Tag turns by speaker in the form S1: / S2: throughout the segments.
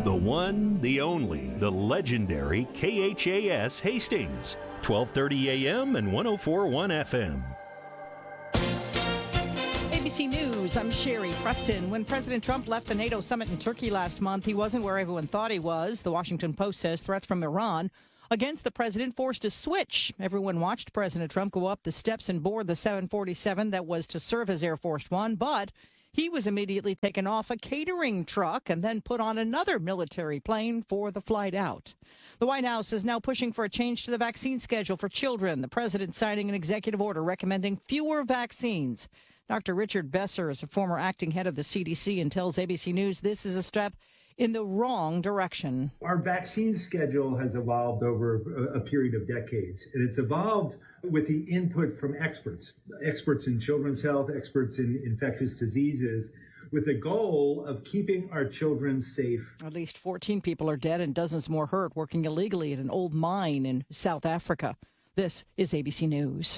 S1: The one, the only, the legendary KHAS Hastings, 1230 AM and 104.1 FM.
S2: ABC News, I'm Sherry Preston. When President Trump left the NATO summit in Turkey last month, he wasn't where everyone thought he was. The Washington Post says threats from Iran against the president forced a switch. Everyone watched President Trump go up the steps and board the 747 that was to serve as Air Force One, but he was immediately taken off a catering truck and then put on another military plane for the flight out. The White House is now pushing for a change to the vaccine schedule for children. The president signing an executive order recommending fewer vaccines. Dr. Richard Besser is a former acting head of the CDC and tells ABC News this is a step in the wrong direction.
S3: Our vaccine schedule has evolved over a period of decades, and it's evolved with the input from experts in children's health, experts in infectious diseases, with the goal of keeping our children safe.
S2: At least 14 people are dead and dozens more hurt working illegally at an old mine in South Africa. This is ABC News.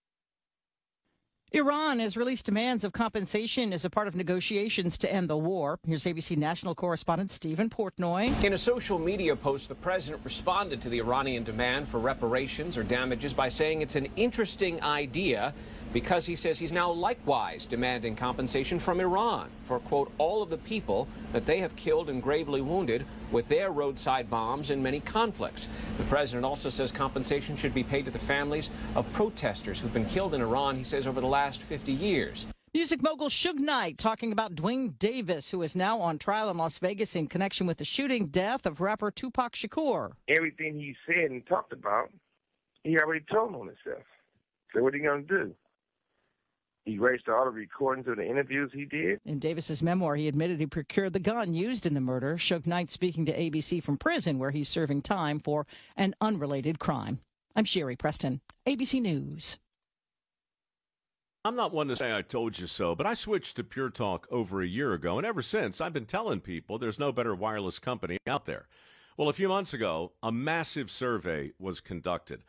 S2: Iran has released demands of compensation as a part of negotiations to end the war. Here's ABC national correspondent Stephen Portnoy.
S4: In a social media post, the president responded to the Iranian demand for reparations or damages by saying it's an interesting idea because he says he's now likewise demanding compensation from Iran for, quote, all of the people that they have killed and gravely wounded with their roadside bombs in many conflicts. The president also says compensation should be paid to the families of protesters who've been killed in Iran, he says, over the last 50 years.
S2: Music mogul Suge Knight talking about Dwayne Davis, who is now on trial in Las Vegas in connection with the shooting death of rapper Tupac Shakur.
S5: Everything he said and talked about, he already told on himself. So what are you going to do? He erased all the recordings of the interviews he did.
S2: In Davis's memoir, he admitted he procured the gun used in the murder. Suge Knight speaking to ABC from prison, where he's serving time for an unrelated crime. I'm Sherry Preston, ABC News.
S6: I'm not one to say I told you so, but I switched to Pure Talk over a year ago, and ever since, I've been telling people there's no better wireless company out there. Well, a few months ago, a massive survey was conducted.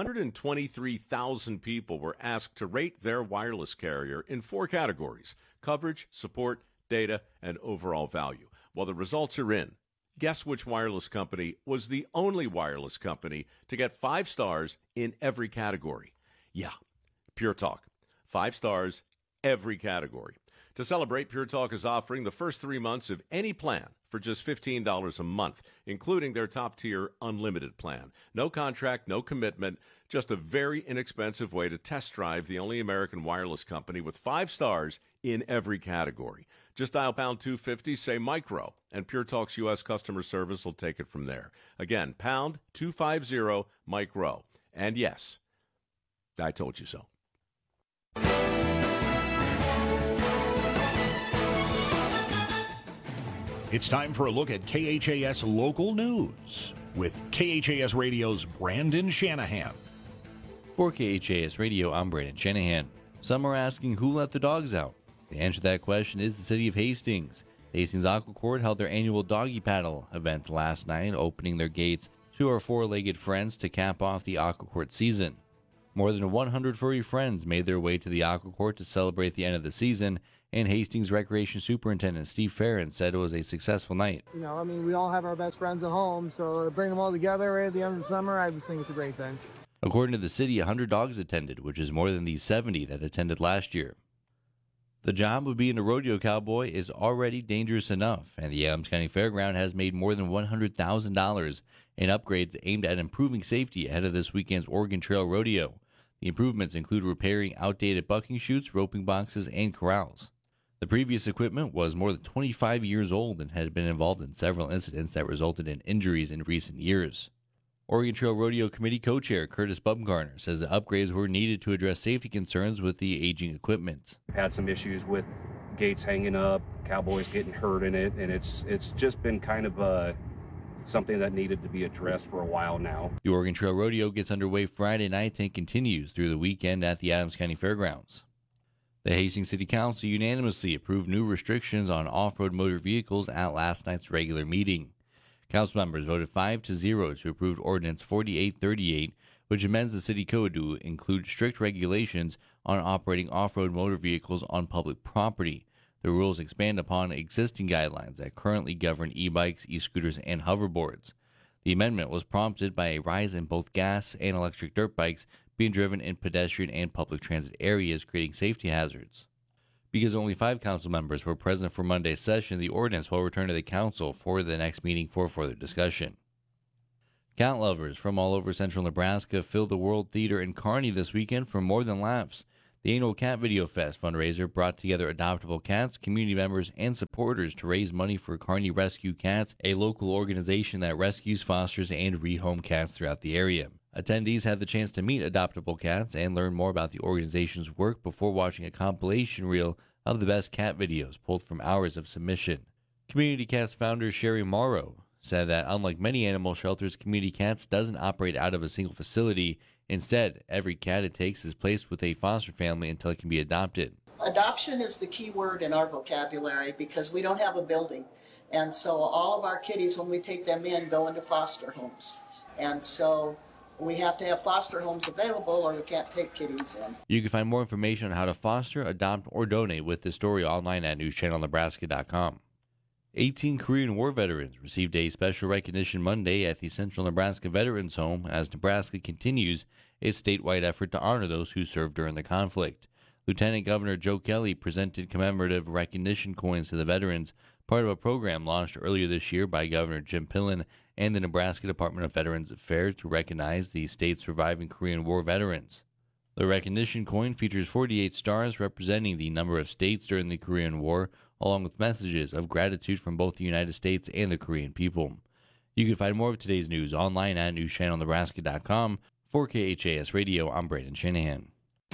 S6: 123,000 people were asked to rate their wireless carrier in 4 categories: coverage, support, data, and overall value. Well, the results are in. Guess which wireless company was the only wireless company to get 5 stars in every category? Yeah, Pure Talk. 5 stars, every category. To celebrate, Pure Talk is offering the first 3 months of any plan for just $15 a month, including their top-tier unlimited plan. No contract, no commitment, just a very inexpensive way to test drive the only American wireless company with 5 stars in every category. Just dial pound 250, say micro, and Pure Talk's U.S. customer service will take it from there. Again, pound 250 micro. And yes, I told you so.
S7: It's time for a look at KHAS local news with KHAS Radio's Brandon Shanahan.
S8: For KHAS Radio, I'm Brandon Shanahan. Some are asking who let the dogs out. The answer to that question is the city of Hastings. The Hastings Aqua Court held their annual doggy paddle event last night, opening their gates to our 4-legged friends to cap off the Aqua Court season. More than 100 furry friends made their way to the Aqua Court to celebrate the end of the season, and Hastings Recreation Superintendent Steve Farron said it was a successful night.
S9: You know, I mean, we all have our best friends at home, so to bring them all together right at the end of the summer, I just think it's a great thing.
S8: According to the city, 100 dogs attended, which is more than the 70 that attended last year. The job of being a rodeo cowboy is already dangerous enough, and the Adams County Fairground has made more than $100,000 in upgrades aimed at improving safety ahead of this weekend's Oregon Trail Rodeo. The improvements include repairing outdated bucking chutes, roping boxes, and corrals. The previous equipment was more than 25 years old and had been involved in several incidents that resulted in injuries in recent years. Oregon Trail Rodeo Committee co-chair Curtis Bumgarner says the upgrades were needed to address safety concerns with the aging equipment.
S10: We've had some issues with gates hanging up, cowboys getting hurt in it, and it's just been kind of something that needed to be addressed for a while now.
S8: The Oregon Trail Rodeo gets underway Friday night and continues through the weekend at the Adams County Fairgrounds. The Hastings City Council unanimously approved new restrictions on off-road motor vehicles at last night's regular meeting. Council members voted 5-0 to approve Ordinance 4838, which amends the city code to include strict regulations on operating off-road motor vehicles on public property. The rules expand upon existing guidelines that currently govern e-bikes, e-scooters, and hoverboards. The amendment was prompted by a rise in both gas and electric dirt bikes being driven in pedestrian and public transit areas, creating safety hazards. Because only 5 council members were present for Monday's session, the ordinance will return to the council for the next meeting for further discussion. Cat lovers from all over central Nebraska filled the World Theater in Kearney this weekend for More Than Laughs. The annual Cat Video Fest fundraiser brought together adoptable cats, community members, and supporters to raise money for Kearney Rescue Cats, a local organization that rescues, fosters, and rehome cats throughout the area. Attendees had the chance to meet adoptable cats and learn more about the organization's work before watching a compilation reel of the best cat videos pulled from hours of submission. Community Cats founder Sherry Morrow said that unlike many animal shelters, Community Cats doesn't operate out of a single facility. Instead, every cat it takes is placed with a foster family until it can be adopted.
S11: Adoption is the key word in our vocabulary because we don't have a building. And so all of our kitties, when we take them in, go into foster homes. And so we have to have foster homes available or we can't take kitties in.
S8: You can find more information on how to foster, adopt, or donate with this story online at newschannelnebraska.com. 18 Korean War veterans received a special recognition Monday at the Central Nebraska Veterans Home as Nebraska continues its statewide effort to honor those who served during the conflict. Lieutenant Governor Joe Kelly presented commemorative recognition coins to the veterans, part of a program launched earlier this year by Governor Jim Pillen and the Nebraska Department of Veterans Affairs to recognize the state's surviving Korean War veterans. The recognition coin features 48 stars representing the number of states during the Korean War, along with messages of gratitude from both the United States and the Korean people. You can find more of today's news online at newschannelnebraska.com. For KHAS Radio, I'm Braden Shanahan.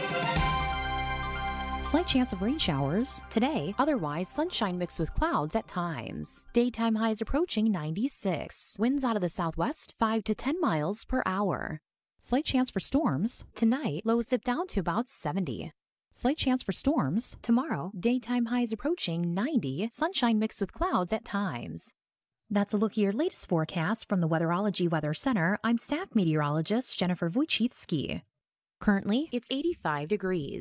S12: Slight chance of rain showers today, otherwise sunshine mixed with clouds at times. Daytime highs approaching 96. Winds out of the southwest 5 to 10 miles per hour. Slight chance for storms tonight, lows dip down to about 70. Slight chance for storms tomorrow, daytime highs approaching 90, sunshine mixed with clouds at times. That's a look at your latest forecast from the Weatherology Weather Center. I'm staff meteorologist Jennifer Wojcicki. Currently, it's 85 degrees.